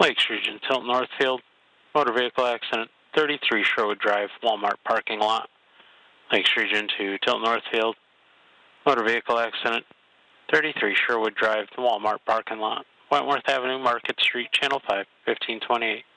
Lakes Region, Tilton Northfield, motor vehicle accident, 33 Sherwood Drive, Walmart parking lot. Lakes Region to Tilton Northfield, motor vehicle accident, 33 Sherwood Drive, Walmart parking lot. Wentworth Avenue, Market Street, Channel 5, 1528.